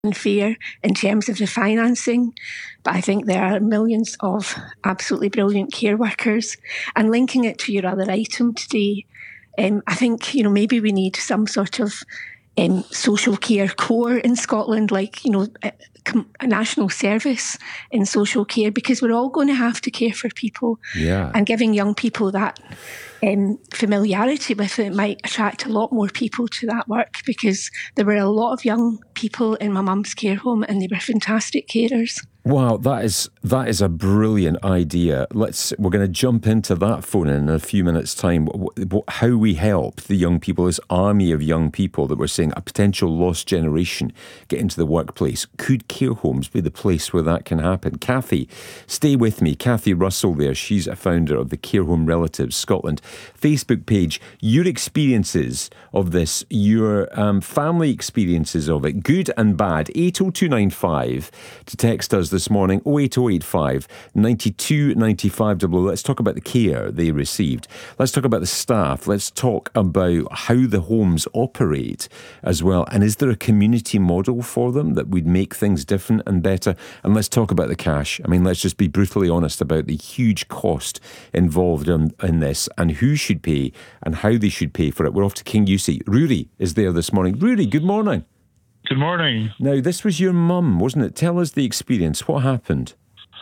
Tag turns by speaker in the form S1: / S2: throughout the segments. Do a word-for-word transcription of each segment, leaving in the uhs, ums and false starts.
S1: unfair in terms of the financing, but I think there are millions of absolutely brilliant care workers. And linking it to your other item today, um, I think, you know, maybe we need some sort of um, social care core in Scotland, like, you know, a, a national service in social care, because we're all going to have to care for people.
S2: Yeah.
S1: And giving young people that um, familiarity with it might attract a lot more people to that work, because there were a lot of young people in my mum's care home and they were fantastic carers.
S2: Wow, that is that is a brilliant idea. Let's we're going to jump into that phone in a few minutes' time. How we help the young people, this army of young people that we're saying a potential lost generation get into the workplace. Could care homes be the place where that can happen? Kathy, stay with me. Kathy Russell there. She's a founder of the Care Home Relatives Scotland Facebook page. Your experiences of this, your um, family experiences of it, good and bad. eight oh two nine five to text us this morning, oh eight oh eight five, nine two nine five. Let's talk about the care they received. Let's talk about the staff. Let's talk about how the homes operate as well. And is there a community model for them that would make things different and better? And let's talk about the cash. I mean, let's just be brutally honest about the huge cost involved in, in this and who should pay and how they should pay for it. We're off to King Eustace. Rory is there this morning. Rory, good morning.
S3: Good morning.
S2: Now, this was your mum, wasn't it? Tell us the experience. What happened?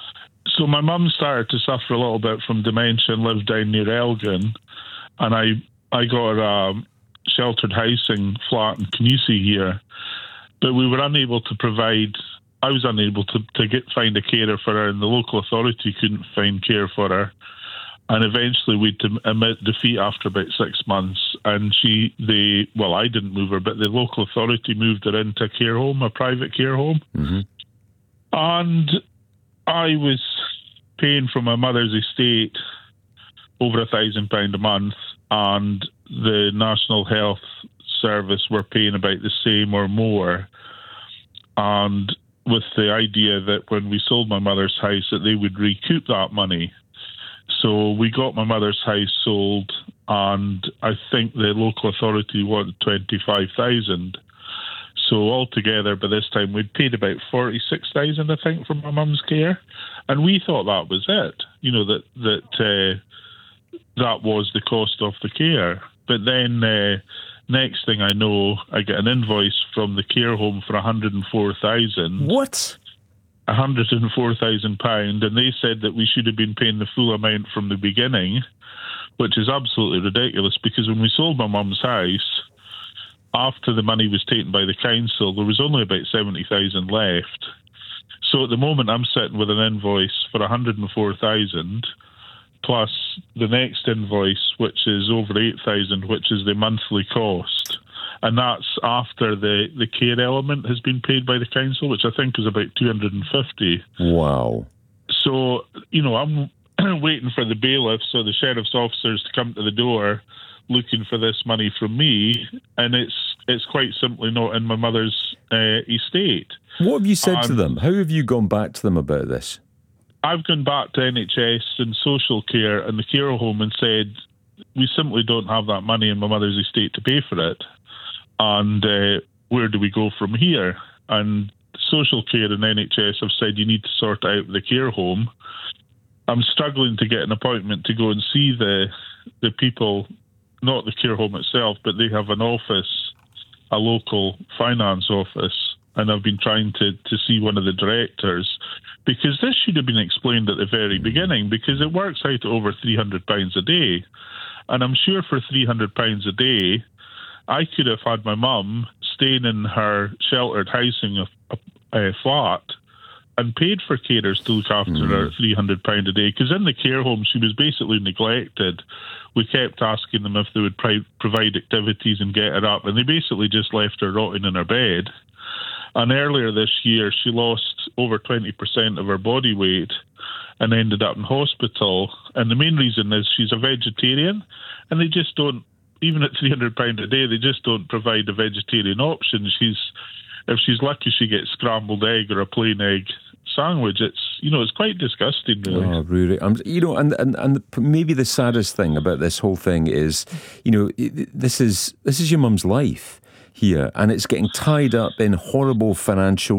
S3: So my mum started to suffer a little bit from dementia and lived down near Elgin. And I I got her a sheltered housing flat in Canusie here. But we were unable to provide, I was unable to, to get find a carer for her, and the local authority couldn't find care for her. And eventually we'd admit defeat after about six months. And she, they, well, I didn't move her, but the local authority moved her into a care home, a private care home.
S2: Mm-hmm.
S3: And I was paying from my mother's estate over a thousand pound a month, and the National Health Service were paying about the same or more. And with the idea that when we sold my mother's house, that they would recoup that money. So we got my mother's house sold, and I think the local authority wanted twenty-five thousand. So altogether, by this time, we'd paid about forty-six thousand, I think, for my mum's care, and we thought that was it. You know, that that uh, that was the cost of the care. But then, uh, next thing I know, I get an invoice from the care home for one hundred and four thousand.
S2: What?
S3: one hundred and four thousand pounds, and they said that we should have been paying the full amount from the beginning, which is absolutely ridiculous, because when we sold my mum's house, after the money was taken by the council, there was only about seventy thousand left. So at the moment, I'm sitting with an invoice for one hundred and four thousand, plus the next invoice, which is over eight thousand, which is the monthly cost. And that's after the, the care element has been paid by the council, which I think is about two hundred and fifty.
S2: Wow.
S3: So, you know, I'm waiting for the bailiffs or the sheriff's officers to come to the door looking for this money from me, and it's it's quite simply not in my mother's uh, estate.
S2: What have you said
S3: um,
S2: to them? How have you gone back to them about this?
S3: I've gone back to N H S and social care and the care home and said, we simply don't have that money in my mother's estate to pay for it. And uh, where do we go from here? And social care and N H S have said you need to sort out the care home. I'm struggling to get an appointment to go and see the the people, not the care home itself, but they have an office, a local finance office, and I've been trying to, to see one of the directors, because this should have been explained at the very beginning, because it works out to over three hundred pounds a day. And I'm sure for three hundred pounds a day, I could have had my mum staying in her sheltered housing of a, a flat and paid for carers to look after mm. her at three hundred pounds a day. Because in the care home, she was basically neglected. We kept asking them if they would pri- provide activities and get her up, and they basically just left her rotting in her bed. And earlier this year, she lost over twenty percent of her body weight and ended up in hospital. And the main reason is she's a vegetarian, and they just don't, even at three hundred pounds a day, they just don't provide a vegetarian option. She's, if she's lucky, she gets scrambled egg or a plain egg sandwich. It's, you know, it's quite disgusting, really.
S2: Oh, really? Um, you know, and, and and maybe the saddest thing about this whole thing is, you know, this is this is your mum's life. here, and it's getting tied up in horrible financial